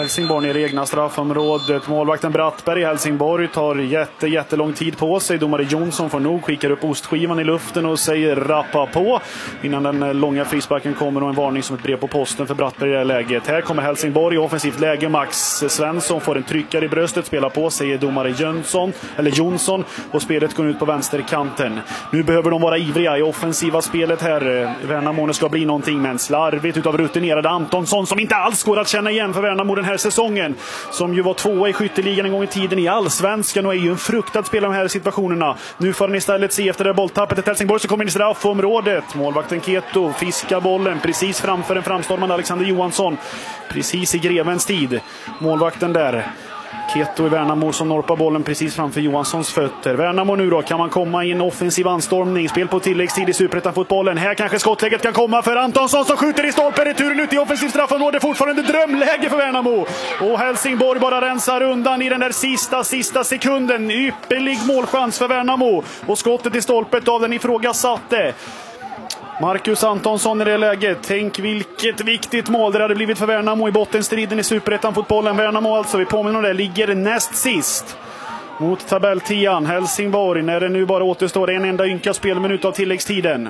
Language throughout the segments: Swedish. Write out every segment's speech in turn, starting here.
Helsingborg ner i egna straffområdet. Målvakten Brattberg i Helsingborg tar jättelång tid på sig. Domare Jonsson får nog, skickar upp ostskivan i luften och säger rappa på innan den långa frisparken kommer och en varning som ett brev på posten för Brattberg i det här läget. Här kommer Helsingborg i offensivt läge. Max Svensson får en tryckare i bröstet, spelar på, säger domare Jonsson, och spelet går ut på vänsterkanten. Nu behöver de vara ivriga i offensiva spelet här. Värnamo ska bli någonting, men slarvigt utav rutinerade Antonsson som inte alls går att känna igen för Värnamo den här säsongen, som ju var 2 i skytteligan en gång i tiden i Allsvenskan och är ju en fruktad spelare i de här situationerna. Nu får han istället se efter det bolltappet ett Helsingborg som kommer in i straffområdet. Målvakten Keto fiskar bollen precis framför en framstormande Alexander Johansson, precis i grevens tid. Målvakten där, Keto i Värnamo, som norpar bollen precis framför Johanssons fötter. Värnamo nu då, kan man komma i en offensiv anstormning. Spel på tilläggstid i Superettan-fotbollen. Här kanske skottläget kan komma för Antonsson som skjuter i stolpen. Returen ut i offensiv straffområde. Fortfarande drömläge för Värnamo. Och Helsingborg bara rensar undan i den där sista sekunden. Ypperlig målchans för Värnamo. Och skottet i stolpet av den ifrågasatte Marcus Antonsson i det läget. Tänk vilket viktigt mål det hade blivit för Värnamo i bottenstriden i Superettan-fotbollen. Värnamo alltså, vi påminner om det, ligger näst sist mot tabelltian Helsingborg när det nu bara återstår en enda ynka spelminut av tilläggstiden.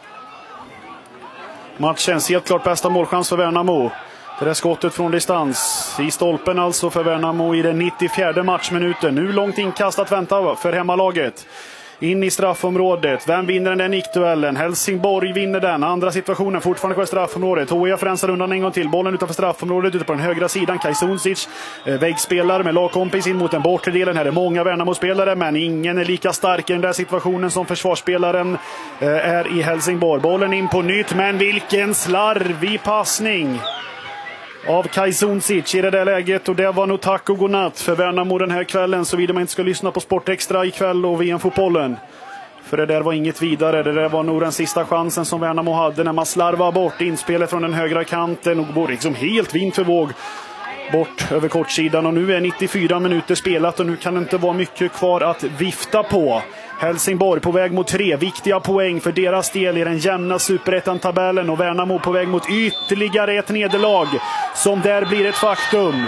Matchens helt klart bästa målchans för Värnamo. Det där skottet från distans i stolpen alltså för Värnamo i den 94:e matchminuten. Nu långt inkastat vänta för hemmalaget. In i straffområdet. Vem vinner den där nickduellen? Helsingborg vinner den. Andra situationen fortfarande kvar i straffområdet. HIF rensar undan en gång till. Bollen utanför straffområdet ute på den högra sidan. Kajsuncic väggspelar med lagkompis in mot den bortre delen. Här är många Värnamo-spelare, men ingen är lika stark i den där situationen som försvarsspelaren är i Helsingborg. Bollen in på nytt, men vilken slarvig passning av Kajsuncic i det där läget, och det var nog tack och godnatt för Värnamo den här kvällen, såvida man inte ska lyssna på Sportextra ikväll och VM-fotbollen. För det där var inget vidare. Det där var nog den sista chansen som Värnamo hade när man slarvar bort inspelet från den högra kanten och går liksom helt vind för våg bort över kortsidan. Och nu är 94 minuter spelat och nu kan det inte vara mycket kvar att vifta på. Helsingborg på väg mot 3 viktiga poäng för deras del i den jämna Superettan-tabellen, och Värnamo på väg mot ytterligare ett nederlag som där blir ett faktum.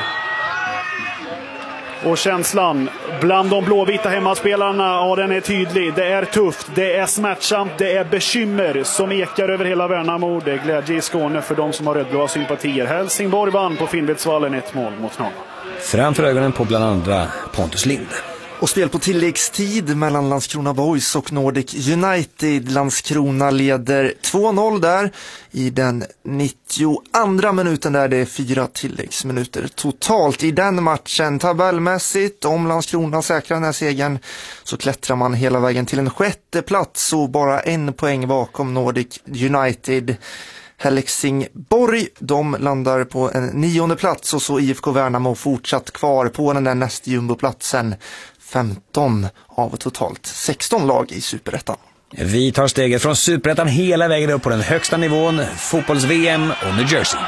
Och känslan bland de blåvita hemmaspelarna, ja, den är tydlig. Det är tufft, det är smärtsamt, det är bekymmer som ekar över hela Värnamo. Det är glädje i Skåne för de som har rödblåa sympatier. Helsingborg vann på Finnvedsvallen 1-0. Framför ögonen på bland andra Pontus Lind. Och spel på tilläggstid mellan Landskrona Boys och Nordic United. Landskrona leder 2-0 där i den 92:a minuten, där det är 4 tilläggsminuter totalt i den matchen. Tabellmässigt, om Landskrona säkrar den här segern, så klättrar man hela vägen till en 6:e plats och bara 1 poäng bakom Nordic United. Helsingborg, de landar på en 9:e plats, och så IFK Värnamo fortsatt kvar på den där nästa jumboplatsen. 15 av totalt 16 lag i Superettan. Vi tar steget från Superettan hela vägen upp på den högsta nivån, fotbolls-VM och New Jersey.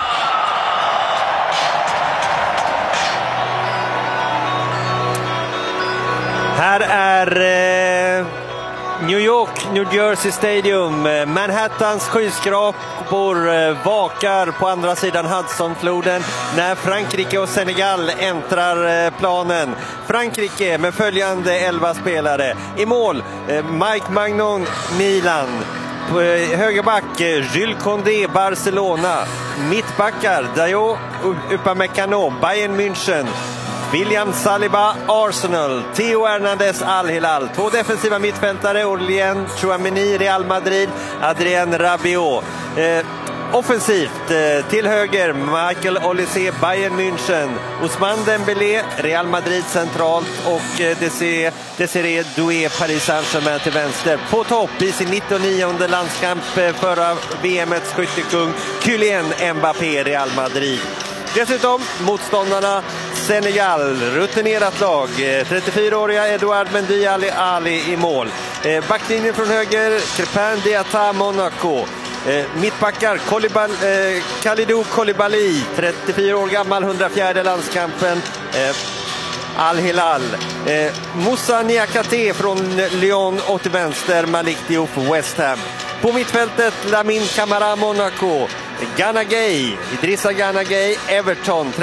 Här är New York, New Jersey Stadium. Manhattans skyskrapor vakar på andra sidan Hudsonfloden när Frankrike och Senegal äntrar planen. Frankrike med följande 11 spelare. I mål Mike Magnon, Milan. På högerback Jules Condé, Barcelona. Mittbackar Dayo Upamecano, Bayern München. William Saliba, Arsenal. Theo Hernandez, Al Hilal. 2 defensiva mittfältare, Aurélien Tchouameni, Real Madrid. Adrien Rabiot. Offensivt till höger Michael Olise, Bayern München. Ousmane Dembélé, Real Madrid centralt, och Desiré Doué, Paris Saint-Germain till vänster. På topp i sin 99:e landskamp förra VM:s skyttekung Kylian Mbappé, Real Madrid. Dessutom motståndarna Senegal, rutinerat lag. 34-åriga Edouard Mendy Ali i mål. Backlinjen från höger, Crépin Diatta, Monaco. Mittbackar Kalidou Koulibaly, 34 år gammal, 104:e landskampen, Al Hilal. Moussa Niakhaté från Lyon, och till vänster Malik Diop, West Ham. På mittfältet Lamine Camara, Monaco. Idrissa Gana Gueye, Everton, 36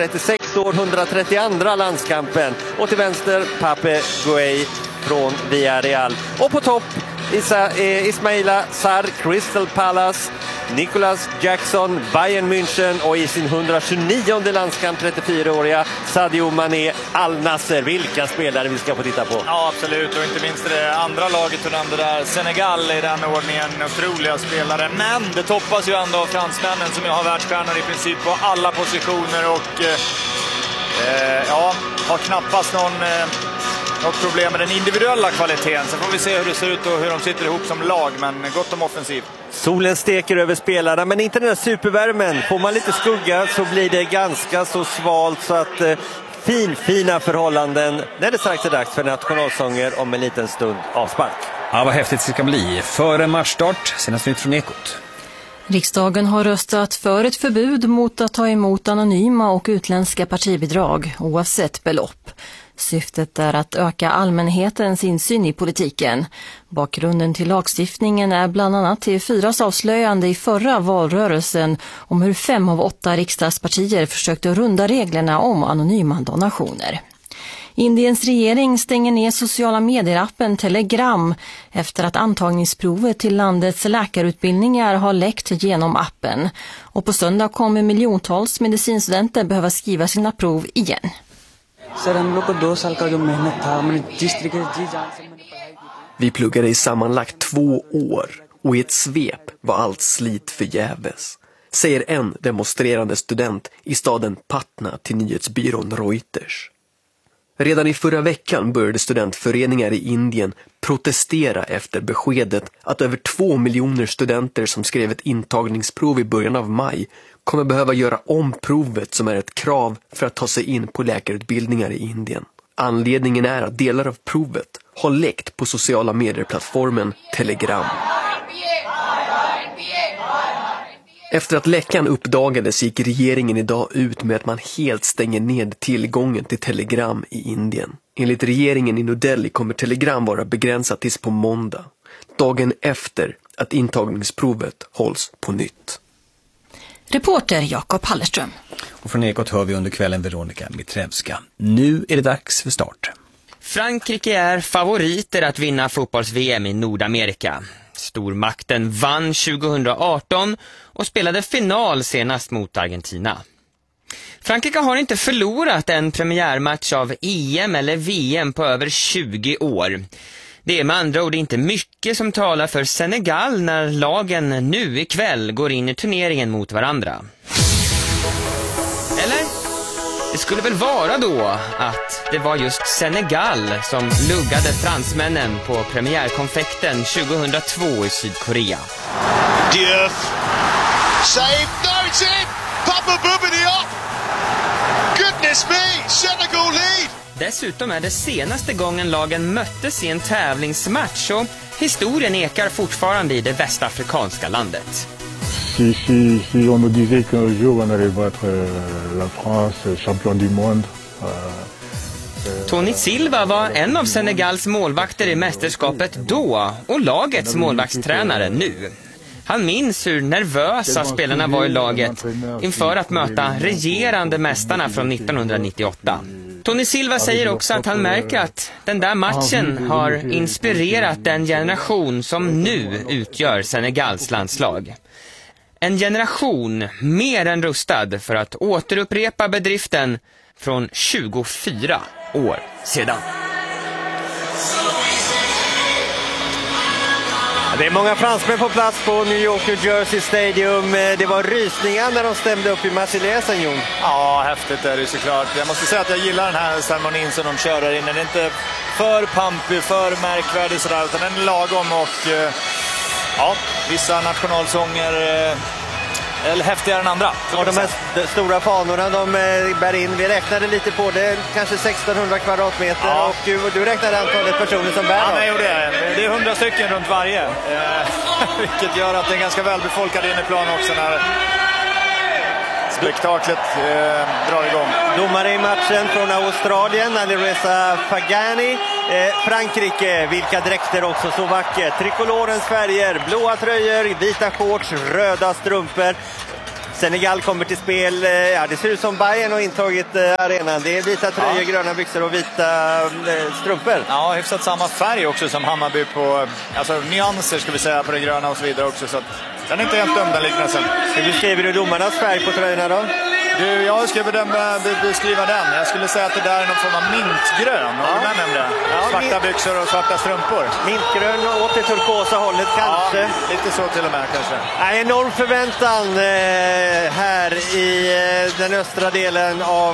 står 132 landskampen. Och till vänster Pape Gueye från Villarreal. Och på topp Ismaila Sarr, Crystal Palace, Nicolas Jackson, Bayern München och i sin 129:e landskamp 34-åriga Sadio Mané, Al Nassr. Vilka spelare vi ska få titta på. Ja, absolut. Och inte minst det andra laget och det där Senegal i den ordningen. Otroliga spelare. Men det toppas ju ändå av fransmännen som har världsstjärnor i princip på alla positioner och har knappast något problem med den individuella kvaliteten. Sen får vi se hur det ser ut och hur de sitter ihop som lag, men gott om offensiv. Solen steker över spelarna, men inte den där supervärmen. Får man lite skugga så blir det ganska så svalt, så att fina förhållanden när det strax är dags för nationalsånger om en liten stund avspark. Ja, vad häftigt det ska bli. Före matchstart, senast nytt från Ekot. Riksdagen har röstat för ett förbud mot att ta emot anonyma och utländska partibidrag, oavsett belopp. Syftet är att öka allmänhetens insyn i politiken. Bakgrunden till lagstiftningen är bland annat TV4s avslöjande i förra valrörelsen om hur 5 av 8 riksdagspartier försökte runda reglerna om anonyma donationer. Indiens regering stänger ner sociala medierappen Telegram efter att antagningsprovet till landets läkarutbildningar har läckt genom appen. Och på söndag kommer miljontals medicinstudenter behöva skriva sina prov igen. Vi pluggade i sammanlagt 2 år och i ett svep var allt slit förgäves, säger en demonstrerande student i staden Patna till nyhetsbyrån Reuters. Redan i förra veckan började studentföreningar i Indien protestera efter beskedet att över 2 miljoner studenter som skrev ett intagningsprov i början av maj kommer behöva göra om provet, som är ett krav för att ta sig in på läkarutbildningar i Indien. Anledningen är att delar av provet har läckt på sociala medieplattformen Telegram. Efter att läckan uppdagades gick regeringen idag ut med att man helt stänger ned tillgången till Telegram i Indien. Enligt regeringen i New Delhi kommer Telegram vara begränsat tills på måndag, dagen efter att intagningsprovet hålls på nytt. Reporter Jakob Hallerström. Och från Ekot hör vi under kvällen Veronica Mitrevska. Nu är det dags för start. Frankrike är favoriter att vinna fotbolls-VM i Nordamerika. Stormakten vann 2018 och spelade final senast mot Argentina. Frankrike har inte förlorat en premiärmatch av EM eller VM på över 20 år. Det är med andra ord inte mycket som talar för Senegal när lagen nu ikväll går in i turneringen mot varandra. Eller? Det skulle väl vara då att det var just Senegal som luggade fransmännen på premiärkonfekten 2002 i Sydkorea. Diouf. Save. No, it's in! Papa Bouba Diop! Goodness me! Senegal lead! Dessutom är det senaste gången lagen möttes i en tävlingsmatch och historien ekar fortfarande i det västafrikanska landet. Si on nous disait qu'un jour on allait battre la France champion du monde. Tony Silva var en av Senegals målvakter i mästerskapet då och lagets målvaktstränare nu. Han minns hur nervösa spelarna var i laget inför att möta regerande mästarna från 1998. Tony Silva säger också att han märker att den där matchen har inspirerat den generation som nu utgör Senegals landslag. En generation mer än rustad för att återupprepa bedriften från 24 år sedan. Det är många fransmän på plats på New York, New Jersey Stadium. Det var rysningar när de stämde upp i Marseillesen, Jon. Ja, häftigt är det såklart. Jag måste säga att jag gillar den här ceremonin som de kör där inne. Det är inte för pampig, för märkvärdig sådär, utan den är lagom och vissa nationalsånger eller häftigare än andra. Och de här stora fanorna de bär in, vi räknade lite på det, kanske 1600 kvadratmeter. Ja. Och du räknade antalet personer som bär dem. Ja, det är 100 stycken runt varje. Vilket gör att det är ganska välbefolkad inneplan också när spektaklet drar igång. Domare i matchen från Australien, Alireza Fagani. Frankrike, vilka dräkter också så vackert. Trikolorens färger, blåa tröjor, vita shorts, röda strumpor. Senegal kommer till spel. Ja, det ser ut som Bayern har intagit arenan. Det är vita tröjor, gröna byxor och vita strumpor. Ja, hyfsat samma färg också som Hammarby på, alltså nyanser ska vi säga på det gröna och så vidare också. Så att den är inte helt dum, den liknelsen. Hur beskriver du domarnas färg på tröjorna då? Du, jag ska beskriva den. Jag skulle säga att det där är någon form av mintgrön. Svarta byxor och svarta strumpor. Mintgrön och åt det turkosa hållet kanske. Ja, lite så till och med kanske. Enorm förväntan här i den östra delen av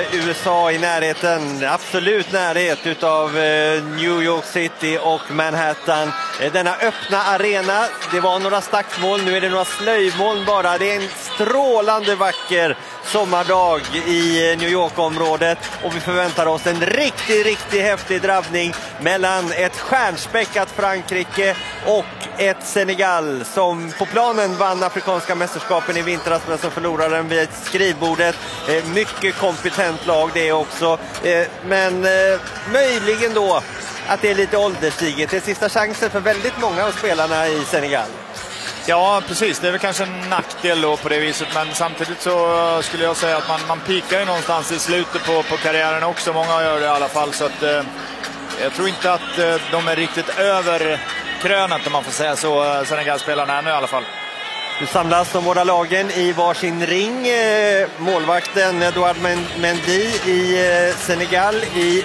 USA, i närheten, absolut närhet utav New York City och Manhattan. Denna öppna arena, det var några stackmoln, nu är det några slöjmoln bara. Det är en strålande vacker sommardag i New York-området och vi förväntar oss en riktigt häftig drabbning mellan ett stjärnspäckat Frankrike och ett Senegal som på planen vann afrikanska mästerskapen i vintras men som förlorade den vid skrivbordet. Mycket kompetent lag det också, men möjligen då att det är lite ålderstiget. Det är sista chansen för väldigt många av spelarna i Senegal. Ja, precis. Det är väl kanske en nackdel då på det viset, men samtidigt så skulle jag säga att man pikar ju någonstans i slutet på karriären också. Många gör det i alla fall, så att jag tror inte att de är riktigt över krönet om man får säga så, Senegal-spelarna ännu i alla fall. Nu samlas de båda lagen i varsin ring. Målvakten Edouard Mendy i Senegal i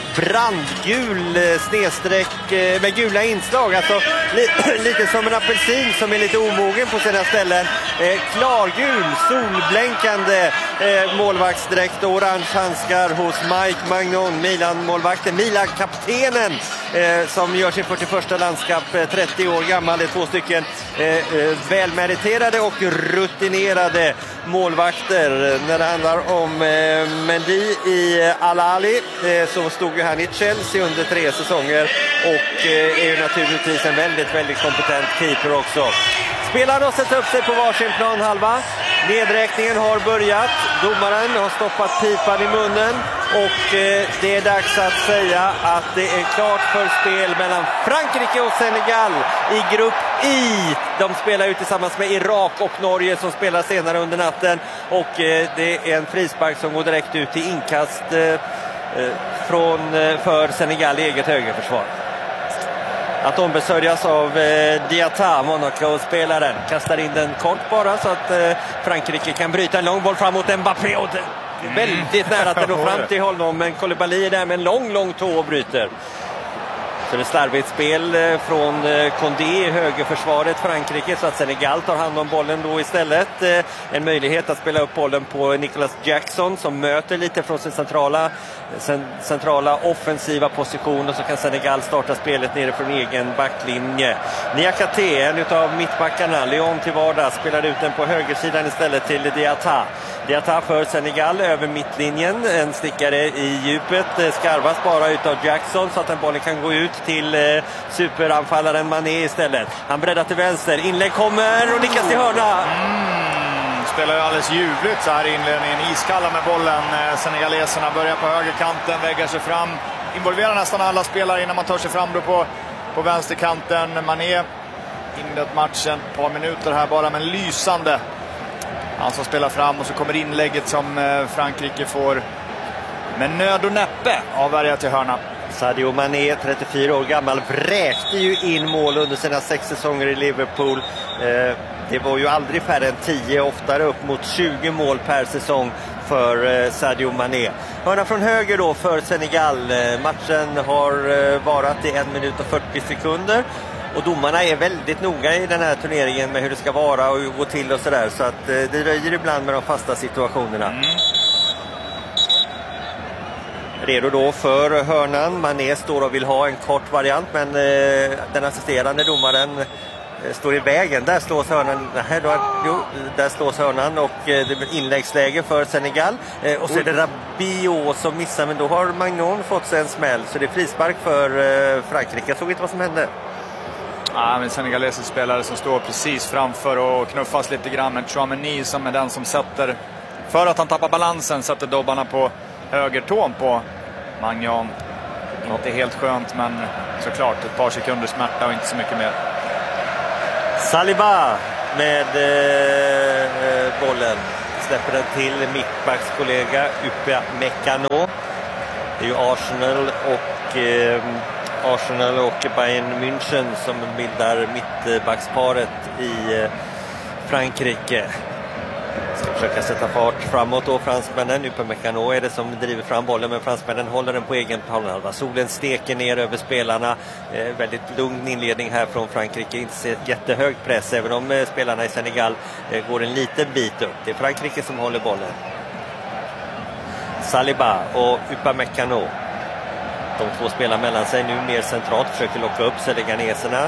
brandgul snedstreck med gula inslag. Alltså lite som en apelsin som är lite omogen på sina ställen. Klargul, solblänkande målvaktsdräkt och orange handskar hos Mike Magnon, Milan-målvakten, Milan-kaptenen som gör sin 41:a landskamp, 30 år gammal. Det är 2 stycken välmeriterade och rutinerade målvakter. När det handlar om Mendy i Al-Ali så stod ju han i Chelsea under 3 säsonger och är ju naturligtvis en väldigt kompetent keeper också. Spelarna har sett upp sig på varsin planhalva. Nedräkningen har börjat. Domaren har stoppat pipan i munnen och det är dags att säga att det är klart för spel mellan Frankrike och Senegal i grupp I. De spelar ju tillsammans med Irak och Norge som spelar senare under natten och det är en frispark som går direkt ut till inkast för Senegal i eget högerförsvar. Att ombesörjas av Diatta, Monaco-spelaren. Kastar in den kort bara så att Frankrike kan bryta en lång boll fram mot Mbappé. Och väldigt nära att den når fram till honom, men Koulibaly är där med en lång tå och bryter. Så det är slarvigt spel från Condé i högerförsvaret Frankrike så att Senegal tar hand om bollen då istället. En möjlighet att spela upp bollen på Nicolas Jackson som möter lite från sin centrala offensiva position och så kan Senegal starta spelet nere från egen backlinje. Niakate, en utav mittbackarna, Lyon till vardags, spelar ut den på högersidan istället till Diatta. Diatta för Senegal över mittlinjen, en stickare i djupet, skarvas bara utav Jackson så att den bollen kan gå ut till superanfallaren Mané istället. Han breddar till vänster, inlägg kommer och nickas till hörna. Spelar ju alldeles ljuvligt så här i inledningen, iskalla med bollen. Senegaleserna börjar på högerkanten, väggar sig fram, involverar nästan alla spelare innan man tar sig fram då på vänsterkanten. Mané inlett matchen ett par minuter här bara, men lysande. Han som spelar fram och så kommer inlägget som Frankrike får med nöd och näppe avvärja till hörna. Sadio Mané, 34 år gammal, vräkte ju in mål under sina 6 säsonger i Liverpool. Det var ju aldrig färre än 10, oftare upp mot 20 mål per säsong för Sadio Mané. Hörna från höger då för Senegal. Matchen har varat i 1 minut och 40 sekunder. Och domarna är väldigt noga i den här turneringen med hur det ska vara och gå till och sådär. Så att det dröjer ibland med de fasta situationerna. Redo då för hörnan. Mané står och vill ha en kort variant, men den assisterande domaren står i vägen. Där slås hörnan. Där slås hörnan och det blir inläggsläge för Senegal. Och så är det Rabiot som missar, men då har Magnon fått sig en smäll. Så det är frispark för Frankrike. Jag såg inte vad som hände. Ja, men senegalesisk spelare som står precis framför och knuffas lite grann. Men Chouameni som är den som sätter, för att han tappar balansen, sätter dobbarna på högertån på Magnon. Inte helt skönt, men såklart ett par sekunder smärta och inte så mycket mer. Saliba med bollen. släpper den till mittbackskollega Upamecano. Det är ju Arsenal och Bayern München som bildar mittbacksparet i Frankrike. Ska försöka sätta fart framåt och fransmännen. Upamecano är det som driver fram bollen, men fransmännen håller den på egen planhalva. Solen steker ner över spelarna. Väldigt lugn inledning här från Frankrike. Inte jättehög press, även om spelarna i Senegal går en liten bit upp. Det är Frankrike som håller bollen. Saliba och Upamecano. De två spelar mellan sig nu mer centralt. Försöker locka upp seneganeserna.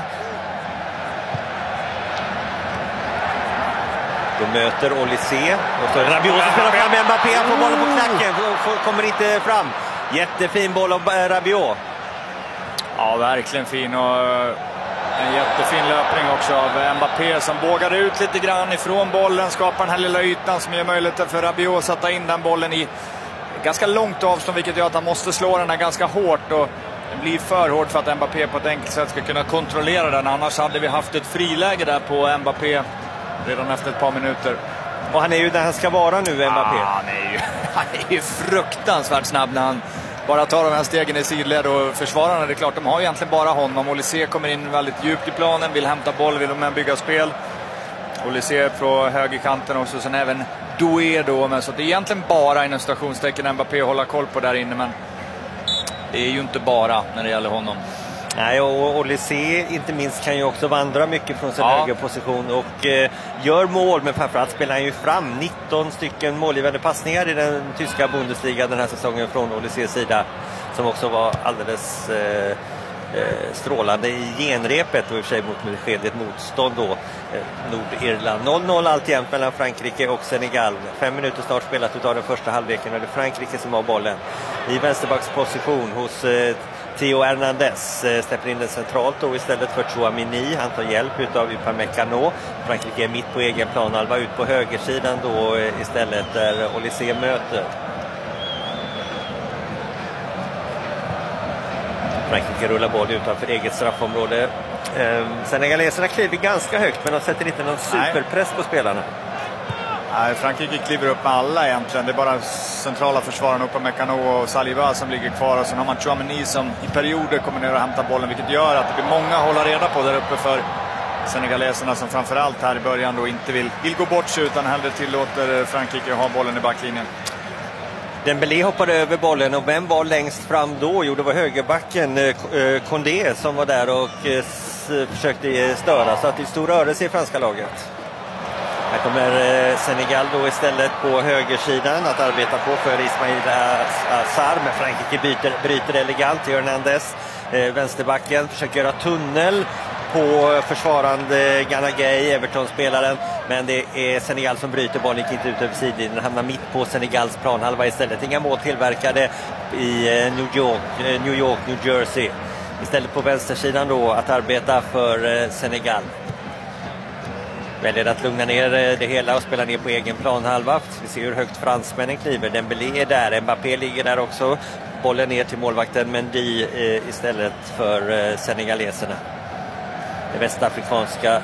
Då möter Olysée. Och så är det Rabiot som spelar fram med Mbappé. Han får bollen på klacken. Kommer inte fram. Jättefin boll av Rabiot. Ja, verkligen fin. Och en jättefin löpning också av Mbappé som bågar ut lite grann ifrån bollen. Skapar den här lilla ytan som ger möjlighet för Rabiot att sätta in den bollen i ganska långt avstånd, vilket gör att han måste slå den här ganska hårt. Och det blir för hårt för att Mbappé på ett enkelt sätt ska kunna kontrollera den. Annars hade vi haft ett friläge där på Mbappé redan efter ett par minuter. Och han är ju där han ska vara nu, Mbappé. Han är ju fruktansvärt snabb när han bara tar de här stegen i sidled, och försvararna, det är klart, de har egentligen bara honom. Olysée kommer in väldigt djupt i planen, vill hämta boll, vill de bygga spel. Olysée på högerkanten också, sen även Doué då. Men så det är egentligen bara inom stationstecken Mbappé hålla koll på där inne, men det är ju inte bara när det gäller honom. Nej, och Olysée inte minst kan ju också vandra mycket från sin högerposition och gör mål, men framförallt spelar han ju fram 19 stycken målgivande passningar i den tyska Bundesliga den här säsongen från Olysées sida, som också var alldeles strålande i genrepet, och i och för sig mot beskedligt motstånd då. Nordirland 0-0 alltjämt mellan Frankrike och Senegal. 5 minuter snart spelat utav den första halvleken, och det är Frankrike som har bollen i vänsterbacksposition hos Theo Hernandez. Släpper in den centralt då istället för Chouamini. Han tar hjälp utav Upamecano. Frankrike är mitt på egen planhalva, ut på högersidan då istället, där Olysée möter. Frankrike rullar boll utanför eget straffområde. Senegaleserna kliver ganska högt, men de sätter inte någon superpress på spelarna. Nej, Frankrike kliver upp med alla egentligen. Det är bara centrala försvararen Upamecano och Saliba som ligger kvar. Och sen har man Chouamini som i perioder kommer ner och hämtar bollen, vilket gör att det blir många att hålla reda på där uppe för senegaleserna, som framförallt här i början då inte vill gå bort sig, utan hellre tillåter Frankrike ha bollen i backlinjen. Dembélé hoppade över bollen, och vem var längst fram då? Jo, det var högerbacken Condé som var där och försökte störa, så att det är stor rörelse i franska laget. Här kommer Senegal då istället på högersidan att arbeta på för Ismail Assar, men Frankrike bryter elegant. Hernandez, vänsterbacken, försöker göra tunnel på försvarande Gana Gueye, Everton-spelaren, men det är Senegal som bryter bollen, gick inte ut över sidlinjen, hamnar mitt på Senegals planhalva istället. Inga mål tillverkade i New York, New Jersey. Istället på vänstersidan då att arbeta för Senegal. Väljer att lugna ner det hela och spela ner på egen planhalva. Vi ser hur högt fransmännen kliver. Dembélé är där, Mbappé ligger där också. Bollen ner till målvakten Mendy istället för senegaleserna. Den västafrikanska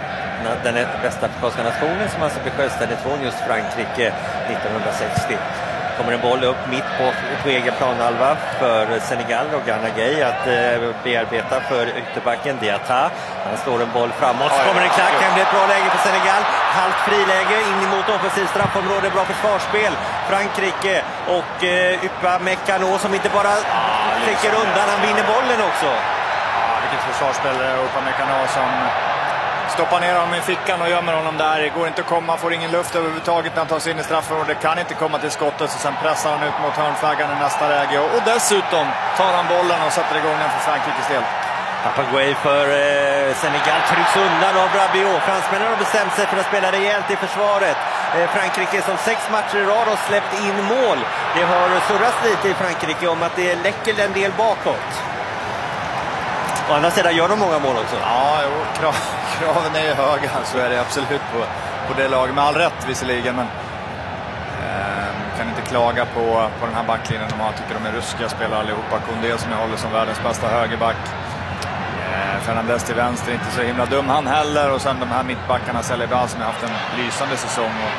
nationen som alltså blev självständig från just Frankrike 1960. Kommer en boll upp mitt på egen planhalva för Senegal och Gana Gueye att bearbeta för ytterbacken Diatta. Han slår en boll framåt, så kommer en klack, det blir ett bra läge för Senegal. Halvt friläge in mot offensiv straffområde, bra försvarsspel. Frankrike och Upamecano som inte bara täcker undan, han vinner bollen också. Vilket försvarsspel, Upamecano som stoppar ner honom i fickan och gömmer honom där. Det går inte att komma, får ingen luft överhuvudtaget när han tar sig in i straffområdet. Kan inte komma till skottet, så sen pressar han ut mot hörnflaggan i nästa läge. Och dessutom tar han bollen och sätter igång den för Frankrikes del. Papagüey för Senegal trycks undan av Rabiot. Fransmännen har bestämt sig för att spela rejält i försvaret. Frankrike som 6 matcher i rad har släppt in mål. Det har surrats lite i Frankrike om att det läcker en del bakåt. Å andra sidan gör de många mål också. Ja, kraven är ju höga, så är det absolut på det laget. Med all rätt visserligen, men kan inte klaga på den här backlinjen. Jag tycker de är ruskiga spelare allihopa. Condé som jag håller som världens bästa högerback. Fernandez till vänster, inte så himla dum han heller. Och sen de här mittbackarna, Saliba som har haft en lysande säsong. Och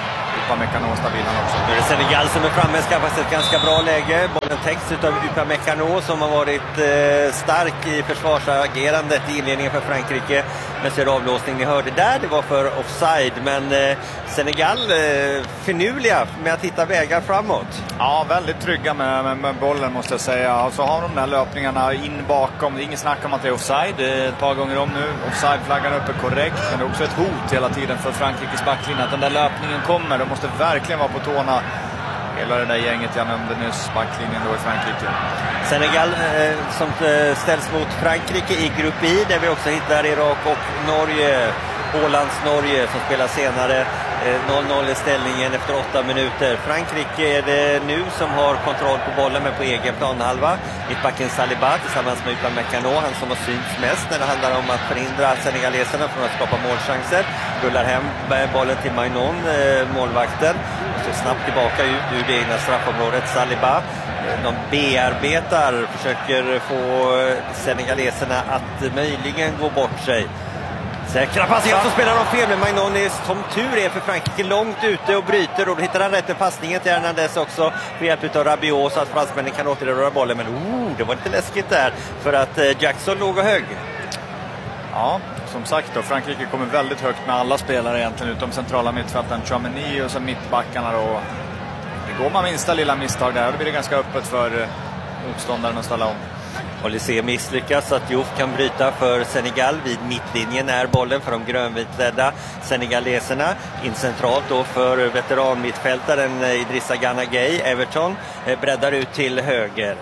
Upamecano stabil han också. Nu är det Senegal som är framme, skaffar sig ett ganska bra läge. Bollen täcks utav Upamecano som har varit stark i försvarsagerandet i inledningen för Frankrike. Men så är det avblåsning, ni hörde där, det var för offside. Men Senegal finurliga med att hitta vägar framåt. Ja, väldigt trygga med bollen måste jag säga. Och så har de de här löpningarna in bakom. Det är inget snack om att det är offside ett par gånger om nu. Offside-flaggan uppe korrekt. Men det är också ett hot hela tiden för Frankrikes backlinje. Att den där löpningen kommer. De måste verkligen vara på tårna. Hela det där gänget jag nämnde nyss, backlinjen då i Frankrike. Senegal som ställs mot Frankrike i grupp I, där vi också hittar Irak och Norge. Ålands-Norge som spelar senare. 0-0 i ställningen efter 8 minuter. Frankrike är det nu som har kontroll på bollen, men på egen planhalva. Mittbacken Saliba tillsammans med Upamecano, han som har synts mest när det handlar om att förhindra senegaleserna från att skapa målchanser. Rullar hem bollen till Maignan, målvakten. Och så snabbt tillbaka ut ur det egna straffområdet. Saliba, de bearbetar, försöker få senegaleserna att möjligen gå bort sig. Säkra passningar, så spelar de fel, men Maignan är som tur är för Frankrike långt ute och bryter, och då hittar han rätt med passningen till Hernandez också med hjälp av Rabiot så att fransmännen kan återröra bollen. Men det var lite läskigt där för att Jackson låg och hög. Ja, som sagt då, Frankrike kommer väldigt högt med alla spelare egentligen utom centrala mittfältaren Tchouameni och så mittbackarna då. Det går man minsta lilla misstag där, då blir det ganska öppet för motståndaren att ställa om. Olysée misslyckas så att Diouf kan bryta för Senegal. Vid mittlinjen är bollen för de grönvitledda senegaleserna. In centralt då för veteranmittfältaren Idrissa Gana Gueye. Everton breddar ut till höger.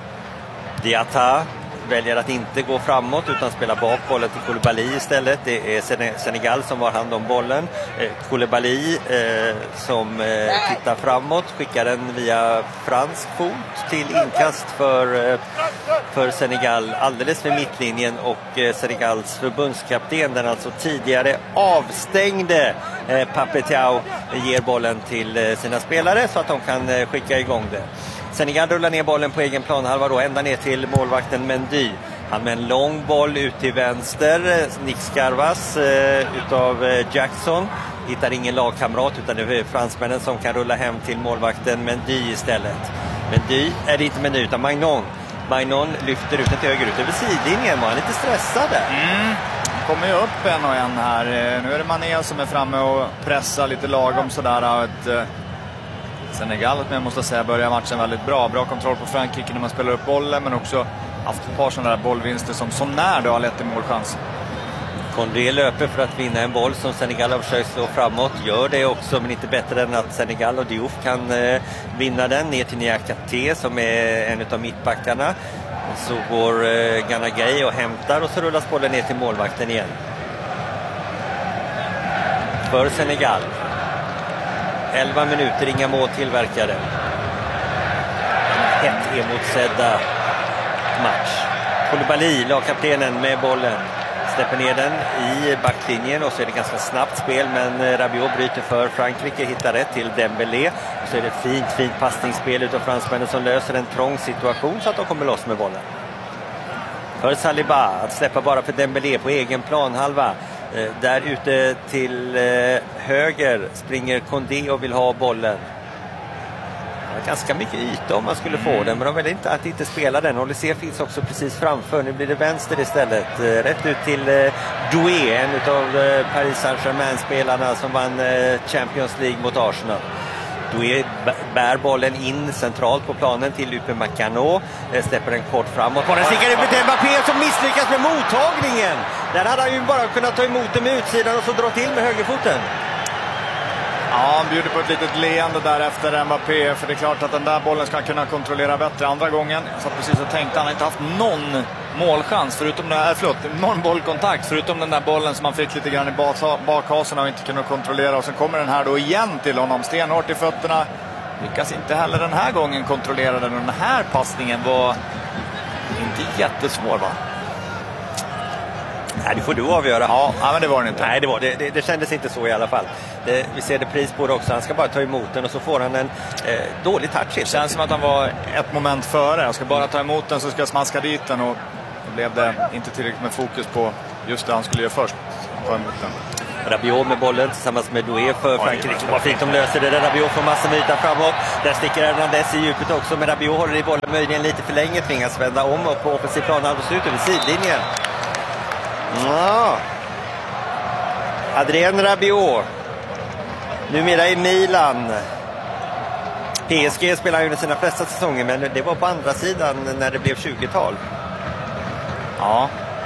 Diatta väljer att inte gå framåt utan spela bak bollen till Koulibaly istället. Det är Senegal som har hand om bollen. Koulibaly som tittar framåt, skickar den via fransk fot till inkast för Senegal alldeles vid mittlinjen, och Senegals förbundskapten, den alltså tidigare avstängde Pape Thiaw, ger bollen till sina spelare så att de kan skicka igång det. Senegal rullar ner bollen på egen planhalva då, ända ner till målvakten Mendy. Han med en lång boll ut till vänster. Nick Scarvas utav Jackson. Hittar ingen lagkamrat, utan det är fransmännen som kan rulla hem till målvakten Mendy istället. Mendy är det inte Mendy utan Maignan lyfter ut till höger ut över sidlinjen. Man är lite stressad där. Kommer ju upp en och en här. Nu är det Mané som är framme och pressar lite lagom sådär. Senegal, men jag måste säga, börjar matchen väldigt bra. Bra kontroll på Frankrike när man spelar upp bollen, men också haft ett par sådana där bollvinster som när det har lett till målchans. Condé löper för att vinna en boll som Senegal har försökt slå framåt. Gör det också, men inte bättre än att Senegal och Diouf kan vinna den. Ner till Niakate som är en av mittbackarna. Så går Gana Gueye och hämtar, och så rullas bollen ner till målvakten igen. För Senegal. 11 minuter, inga mål tillverkade. En hett emotsedda match. Koulibaly, lagkaptenen, med bollen. Släpper ner den i backlinjen, och så är det ganska snabbt spel, men Rabiot bryter för Frankrike, hittar rätt till Dembélé. Och så är det fint passningsspel utav fransmännen som löser en trång situation så att de kommer loss med bollen. För Saliba att släppa bara för Dembélé på egen planhalva. Där ute till höger springer Condé och vill ha bollen. Ganska mycket yta om man skulle få den, men de vill inte att inte spela den. Olysée finns också precis framför. Nu blir det vänster istället. Rätt ut till Doué, en av Paris Saint-Germain-spelarna som vann Champions League mot Arsenal. Doué bär bollen in centralt på planen till Upamecano. Släpper den kort framåt. Den stickar ut till Mbappé som misslyckas med mottagningen. Där hade han ju bara kunnat ta emot den med utsidan och så dra till med högerfoten. Ja, han bjuder på ett litet leende där efter Mbappé, för det är klart att den där bollen ska kunna kontrollera bättre andra gången. Så precis så tänkte han inte haft någon målchans förutom någon bollkontakt förutom den där bollen som han fick lite grann i bakhasen och inte kunde kontrollera, och sen kommer den här då igen till honom stenhårt i fötterna. Lyckas inte heller den här gången kontrollera den, och den här passningen var inte jättesvår, va? Nej, det får du avgöra. Ja, men det var det inte. Nej, det kändes inte så i alla fall. Vi ser det pris på det också. Han ska bara ta emot den och så får han en dålig touch. Det känns som att han var ett moment före. Jag ska bara ta emot den så ska jag smaska dit den, och då blev det inte tillräckligt med fokus på just det han skulle göra först. Ta emot den. Rabiot med bollen tillsammans med Doué för Frankrike. Vad fint de löser det där. Rabiot får massor med yta framåt. Där sticker Hernandez i djupet också, men Rabiot håller i bollen möjligen lite för länge. Tvingas vända om och på offensiv plan alldeles ut över sidlinjen. Ja. Adrien Rabiot. Numera i Milan. PSG spelar ju under sina flesta säsonger, men det var på andra sidan när det blev 20-tal. Ja.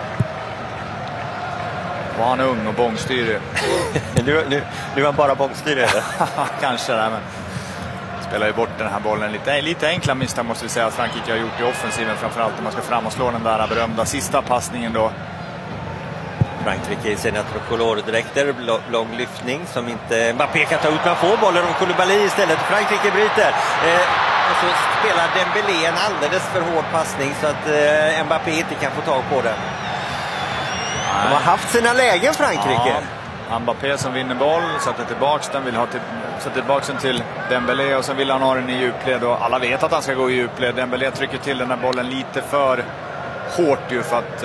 Var han ung och bångstyrig. nu är han bara bångstyrig. Kanske där, men spelar ju bort den här bollen. Lite enkla misstag måste vi säga att Frankrike har gjort i offensiven, framförallt om man ska fram och slå den där berömda sista passningen då. Frankrike i sina tricolor-dräkter, lång lyftning som inte Mbappé kan ta ut, men får bollen om Koulibaly istället. Frankrike bryter. Och så spelar Dembélé en alldeles för hård passning så att Mbappé inte kan få tag på den. De har haft sina lägen, Frankrike. Ja, Mbappé som vinner boll, sätter tillbaks den, vill sätter tillbaks den till Dembélé och sen vill han ha den i djupled. Och alla vet att han ska gå i djupled. Dembélé trycker till den här bollen lite för hårt ju för att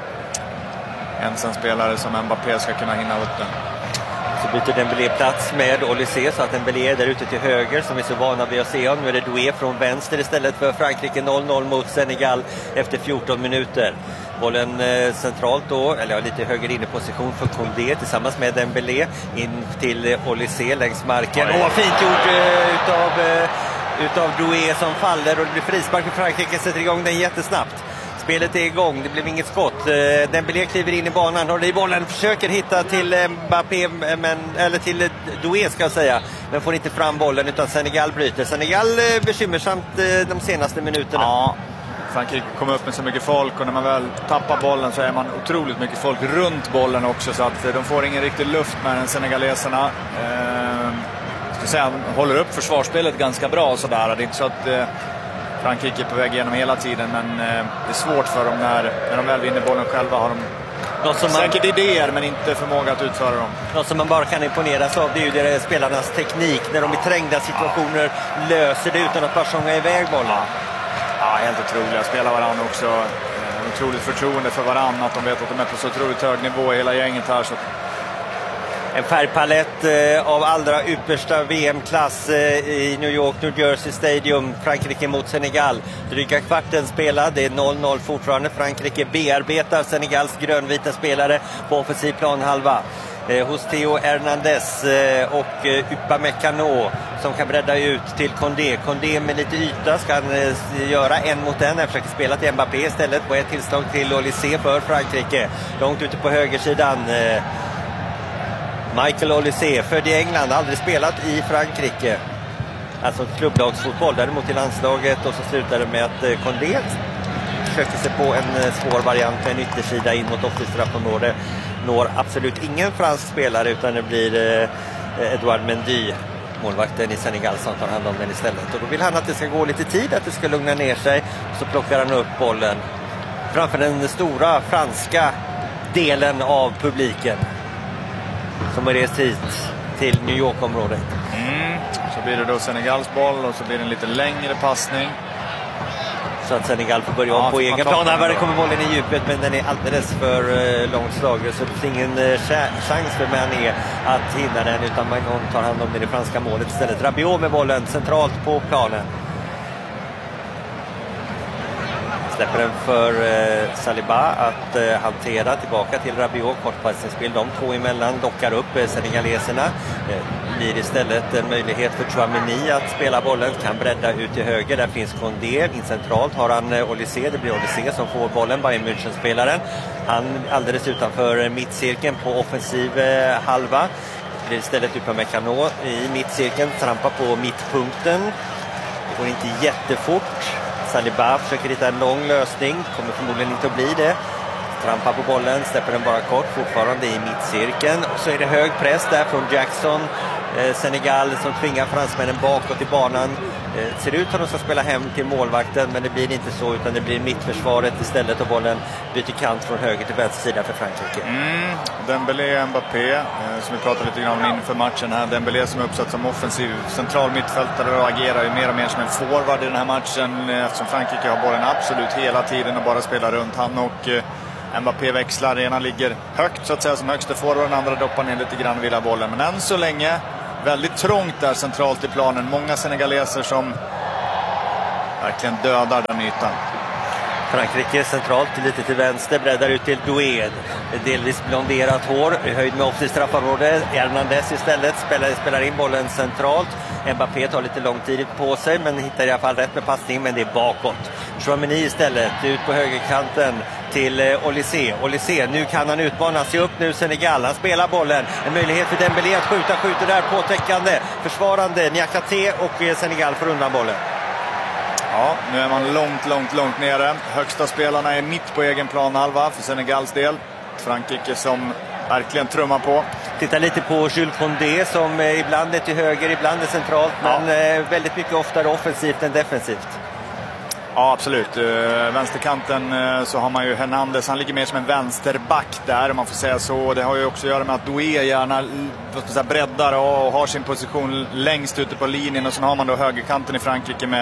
en spelare som Mbappé ska kunna hinna upp den. Så byter Dembélé plats med Olysée så att Dembélé är där ute till höger som vi är så vana vid att se. Nu är det Doué från vänster istället för Frankrike. 0-0 mot Senegal efter 14 minuter. Bollen centralt då, eller lite höger inne position för Condé tillsammans med Dembélé in till Olysée längs marken. Fint gjort utav Doué som faller och det blir frispark för Frankrike, sätter igång den jättesnabbt. Spelet är igång, det blev inget skott. Dembélé kliver in i banan, håller i bollen, försöker hitta till Mbappé, eller till Doué ska jag säga, men får inte fram bollen utan Senegal bryter. Senegal bekymmersamt de senaste minuterna. Ja, Frankrike kommer upp med så mycket folk och när man väl tappar bollen så är man otroligt mycket folk runt bollen också så att de får ingen riktig luft med den senegaleserna. Ska säga, håller upp försvarsspelet ganska bra sådär. Det är inte så att Frankrike är på väg igenom hela tiden, men det är svårt för dem när de väl vinner bollen själva. Har de säkert idéer men inte förmåga att utföra dem. Något som man bara kan imponeras av, det är ju deras spelarnas teknik när de i trängda situationer löser det utan att bara sjunga iväg bollen. Ja, helt otroliga. Spelar varandra också. Otroligt förtroende för varandra, att de vet att de är på så otroligt hög nivå hela gänget här. Så. En färgpalett av allra yppersta VM-klass i New York, New Jersey Stadium. Frankrike mot Senegal. Dryga kvarten spelad. Det är 0-0 fortfarande. Frankrike bearbetar Senegals grönvita spelare på offensiv planhalva. Hos Theo Hernandez och Upamecano som kan bredda ut till Condé. Condé med lite yta ska han göra en mot en. Han försöker spela till Mbappé istället på ett tillslag till Olysée för Frankrike. Långt ute på högersidan. Michael Olysée, född i England, aldrig spelat i Frankrike. Alltså klubblagsfotboll, däremot i landslaget. Och så slutar det med att Condé försöker sig på en svår variant med en yttersida in mot offensivt straffområde. Når absolut ingen fransk spelare utan det blir Edouard Mendy, målvakten i Senegal, som tar hand om den istället. Och då vill han att det ska gå lite tid, att det ska lugna ner sig. Så plockar han upp bollen framför den stora franska delen av publiken som har rest hit till New York-området. Så blir det då Senegals boll och så blir det en lite längre passning. Så att Senegal får börja om på egen plan. Här kommer bollen i djupet, men den är alldeles för långt slagen. Så det finns ingen chans för Mané att hinna den, utan man tar hand om det franska målet istället. Rabiot med bollen centralt på planen. Släpper den för Saliba att hantera tillbaka till Rabiot. Kortpassningsspel, de två emellan lockar upp senegaleserna. Blir istället en möjlighet för Tchouaméni att spela bollen. Kan bredda ut till höger, där finns Condé. In centralt har han Olysée. Det blir Olysée som får bollen, Bayern München-spelaren. Han alldeles utanför mittcirkeln på offensiv halva. Det blir istället Upamecano i mittcirkeln. Trampar på mittpunkten. Det går inte jättefort. Saliba försöker hitta en lång lösning. Kommer förmodligen inte att bli det. Trampar på bollen, släpper den bara kort. Fortfarande i mittcirkeln. Och så är det hög press där från Jackson. Senegal som tvingar fransmännen bakåt i banan. Ser ut som de ska spela hem till målvakten, men det blir inte så, utan det blir mittförsvaret istället och bollen byter kant från höger till vänster sida för Frankrike. Dembélé, Mbappé som vi pratade lite grann om inför matchen här. Dembélé som är uppsatt som offensiv central mittfältare och agerar ju mer och mer som en forward i den här matchen, eftersom Frankrike har bollen absolut hela tiden och bara spelar runt. Han och Mbappé växlar, ena ligger högt så att säga som högsta forward, den andra doppar ner lite grann vid bollen. Men än så länge väldigt trångt där centralt i planen. Många senegaleser som verkligen dödar den ytan. Frankrike centralt lite till vänster, breddar ut till Doué. Delvis blonderat hår, höjd med offensivt straffområde. Hernandez istället spelar in bollen centralt. Mbappé tar lite lång tid på sig men hittar i alla fall rätt med passning, men det är bakåt. Chouameni istället ut på högerkanten till Olysée. Nu kan han utmana sig upp nu Senegal. Han spelar bollen. En möjlighet för Dembélé att skjuter där påtäckande. Försvarande Niakhaté och Senegal får undan bollen. Ja, nu är man långt nere. Högsta spelarna är mitt på egen planhalva för Senegals del. Frankrike som verkligen trummar på. Titta lite på Jules Koundé som ibland är till höger, ibland är centralt. Men väldigt mycket oftare offensivt än defensivt. Ja, absolut. Vänsterkanten så har man ju Hernandez. Han ligger mer som en vänsterback där, om man får säga så. Det har ju också att göra med att Doué gärna breddar och har sin position längst ute på linjen. Och sen har man då högerkanten i Frankrike med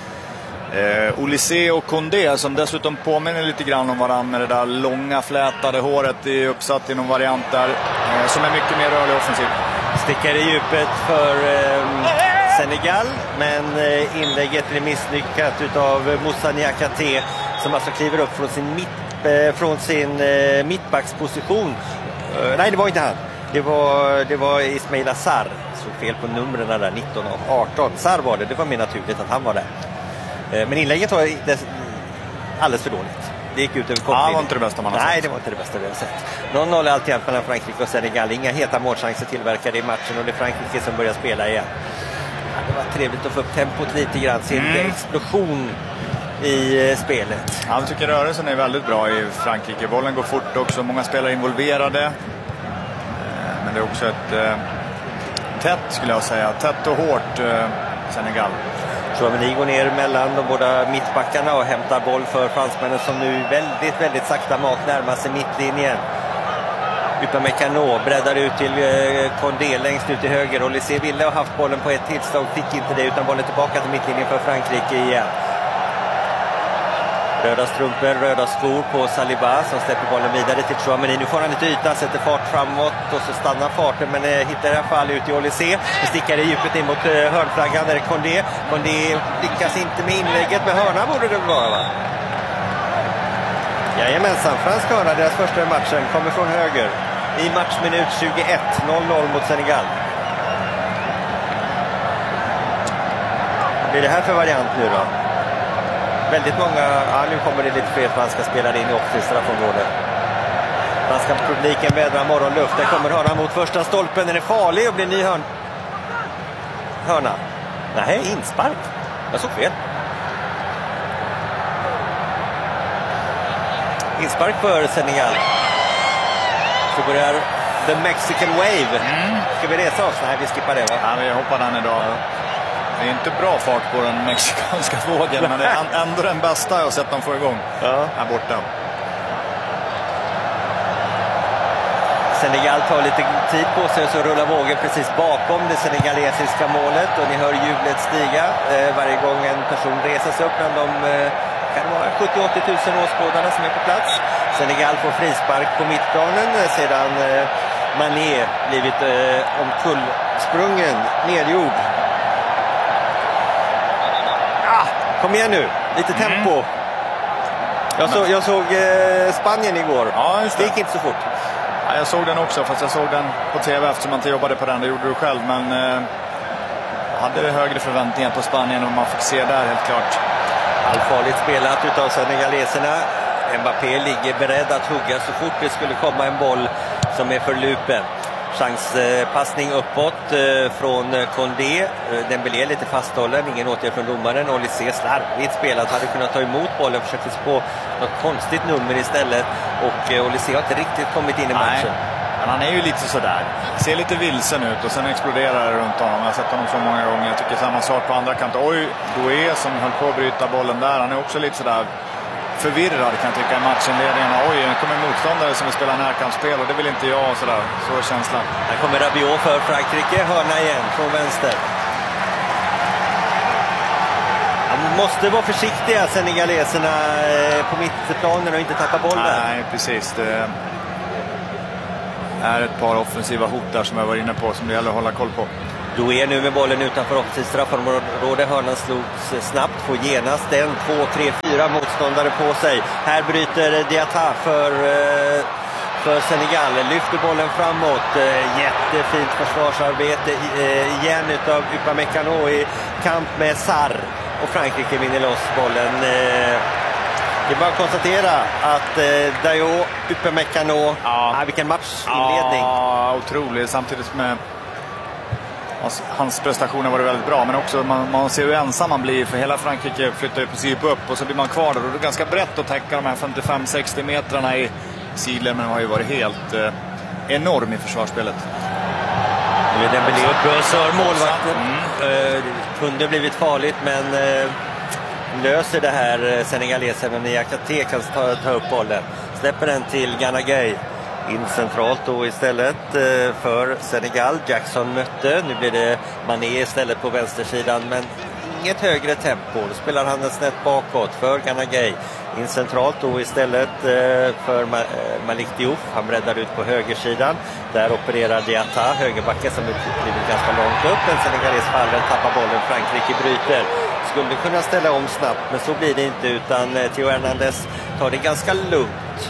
Olysée och Koundé som dessutom påminner lite grann om varandra med det där långa flätade håret uppsatt i någon variant där som är mycket mer rörlig offensiv. Stickar i djupet för Senegal, men inlägget är misslyckat utav Moussa Niakhaté som alltså kliver upp från sin mittbacksposition. Nej, det var inte han. Det var Ismail Assar. Så fel på numren där, 19 och 18. Sarr var det var mer naturligt att han var där. Men inlägget var alldeles för dåligt. Det gick ut över kopplingen. Det var inte det bästa man har sett. Nej, det var inte det bästa vi har sett. 0-0 alltjämt mellan Frankrike och Senegal. Inga heta målchanser tillverkade i matchen och det är Frankrike som börjar spela igen. Det var trevligt att få upp tempot lite grann. Se en explosion i spelet. Jag tycker rörelsen är väldigt bra i Frankrike. Bollen går fort också. Många spelare involverade. Men det är också ett tätt, skulle jag säga. Tätt och hårt Senegal. Chouameni går ner mellan de båda mittbackarna och hämtar boll för fransmännen som nu väldigt sakta närmar sig mittlinjen. Upamecano breddar ut till Koundé längst ut till höger. Olysée ville ha haft bollen på ett tillslag, fick inte det, utan bollen tillbaka till mittlinjen för Frankrike igen. Röda strumpor, röda skor på Saliba som släpper bollen vidare till Chouameni. Nu får han lite yta, sätter fart framåt och så stannar farten, men hittar i alla fall ut i Olysée. Det stickar i djupet in mot hörnflaggan där Koundé. Koundé lyckas inte med inlägget, men hörna borde det vara, va? Jajamensan, fransk hörna, deras första i matchen, kommer från höger. I matchminut 21, 0-0 mot Senegal. Vad blir det här för variant nu då? Väldigt många, nu kommer det lite fler franska spelare in i offensivt straffområdet. Franska publiken vädrar morgonluft. Där kommer hörnan mot första stolpen. Den är farlig och blir ny hörna. Nej, inspark. Jag såg fel. Inspark för Senegal. Så börjar the Mexican Wave. Ska vi resa oss? Nej, vi skippar det, va? Ja, vi hoppar den idag. Ja. Det är inte bra fart på den mexikanska vågen, men det är ändå den bästa jag har sett dem få igång här borta. Senegal tar lite tid på sig och så rullar vågen precis bakom det senegalesiska målet och ni hör jublet stiga varje gång en person reser sig upp bland de kan vara 70-80 000 åskådarna som är på plats. Senegal får frispark på mittplanen sedan Mané blivit omkullsprungen, nedgjord. Kom igen nu, lite tempo. Jag såg Spanien igår. Ja, just det. Det gick inte så fort. Ja, jag såg den också, fast jag såg den på tv eftersom man inte jobbade på den. Det gjorde du själv, men hade högre förväntningar på Spanien om man fick se där, helt klart. Allfarligt spelat utav senegaleserna. Mbappé ligger beredd att hugga så fort det skulle komma en boll som är för lupen. Chanspassning uppåt från Koundé. Dembélé lite fasthållen, ingen åtgärd från domaren. Olysée slarvigt spelat, hade kunnat ta emot bollen, försökte på något konstigt nummer istället. Och Olysée har inte riktigt kommit in i matchen. Nej, men han är ju lite sådär. Ser lite vilsen ut och sen exploderar det runt honom. Jag har sett honom så många gånger. Jag tycker samma sak på andra kanten. Oj, Doué som höll på att bryta bollen där. Han är också lite sådär förvirrad, kan jag tycka, i matchenledningen. Oj, nu kommer en motståndare som vill spela närkampsspel och det vill inte jag. Sådär. Så är känslan. Här kommer Rabiot för Frankrike. Hörna igen från vänster. måste vara försiktiga senegaleserna på mittplanen och inte tappa bollen. Nej, precis. Det är ett par offensiva hot där som jag var inne på som det gäller att hålla koll på. Då är nu med bollen utanför offensivt straffområde. Hörnan slogs snabbt, får genast 1, 2, 3, 4 motståndare på sig. Här bryter Diatta för Senegal, lyfter bollen framåt. Jättefint försvarsarbete igen utav Upamecano i kamp med Sarr. Och Frankrike vinner loss bollen. Det är bara att konstatera att Dayo, Upamecano, vilken matchinledning. Ja, otroligt. Samtidigt med hans prestationer var det väldigt bra, men också man ser hur ensam man blir, för hela Frankrike flyttar i princip upp och så blir man kvar där och det är ganska brett att täcka de här 55-60 metrarna i sidled, men har ju varit helt enorm i försvarsspelet. Nu är Dembélé upprösör målvakten. Kunde blivit farligt, men löser det här senegalesen, men Niakate kan ta upp bollen. Släpper den till Gana Gueye. In centralt då istället för Senegal. Jackson mötte. Nu blir det Mané istället på vänstersidan, men inget högre tempo. Då spelar han en snett bakåt för Gana Gueye. In centralt då istället för Malik Diouf. Han breddar ut på högersidan. Där opererar Diatta, högerbacken, som blivit ganska långt upp. En senegales faller, tappar bollen. Frankrike bryter. Skulle kunna ställa om snabbt, men så blir det inte, utan Theo Hernandez tar det ganska lugnt.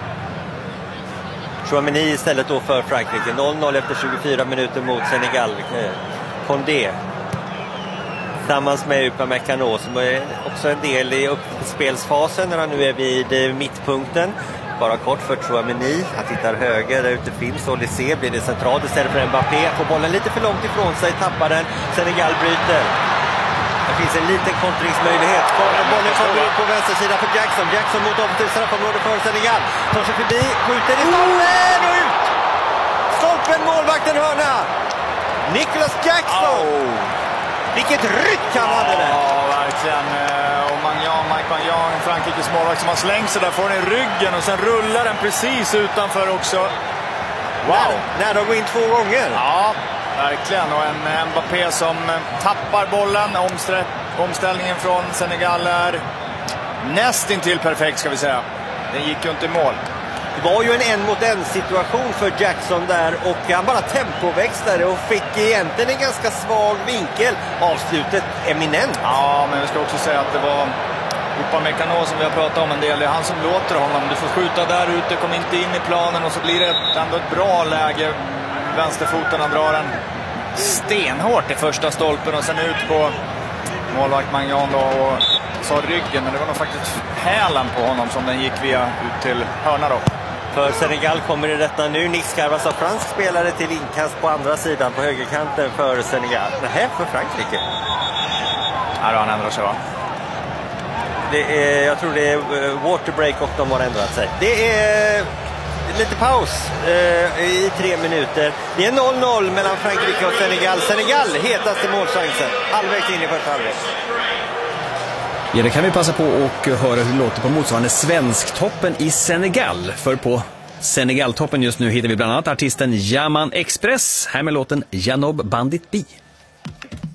Chouameni istället då för Frankrike. 0-0 efter 24 minuter mot Senegal. Condé tillsammans med Upamecano, som är också en del i uppspelsfasen när han nu är vid mittpunkten. Bara kort för Chouameni. Han tittar höger, där ute finns Olysée. Blir det centralt istället för Mbappé. Får bollen lite för långt ifrån sig, tappar den. Senegal bryter. Det finns en liten kontringsmöjlighet. Bollen kommer ut på vänstersidan för Jackson. Jackson mot offensivt straffområde för Senegal. Tar sig förbi, skjuter i stolpen och ut! Stolpen, målvakten, hörna! Nicolas Jackson! Vilket ryck han hade där! Ja, verkligen. Och Mike Magnan, Frankrikes målvakt, som har slängt sig där, får den i ryggen och sen rullar den precis utanför också. Wow! När de går in 2 gånger. Ja, verkligen. Och en Mbappé som tappar bollen. Omställningen från Senegal är nästintill perfekt, ska vi säga. Den gick ju inte i mål. Det var ju en 1-mot-1 situation för Jackson där, och han bara tempoväxlade och fick egentligen en ganska svag vinkel. Avslutet eminent. Ja, men vi ska också säga att det var Upamecano som vi har pratat om en del. Det är han som låter honom. Du får skjuta där ute, kom inte in i planen, och så blir det ändå ett bra läge. Vänsterfoten, han drar en stenhårt i första stolpen och sen ut på målvakt Magnan då, och sa ryggen, men det var nog faktiskt hälen på honom som den gick via ut till hörna då. För Senegal kommer det detta nu. Nick Scarvas av fransk spelare till inkast på andra sidan på högerkanten för Senegal. Nej, för Frankrike. Här har han ändrat sig, va? Jag tror det är waterbreak och de har ändrat sig. Det är lite paus i 3 minuter. Det är 0-0 mellan Frankrike och Senegal. Senegal hetaste målchansen. Halvvägs in i första halvlek. Ja, det kan vi passa på och höra hur det låter på motsvarande svensktoppen i Senegal. För på Senegaltoppen just nu hittar vi bland annat artisten Yaman Express. Här med låten Janob Bandit Bi.